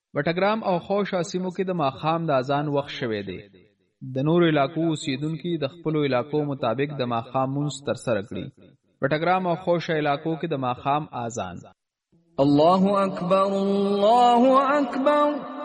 بټګرام او خوشا سیمو کې د ماښام د اذان وخت شوی دی. د نورو علاقو اوسیدونکي د خپلو علاقو مطابق د ماښام مونځ ترسره کړي. بټګرام او خوشا علاقو کې د ماښام اذان. الله اکبر الله اکبر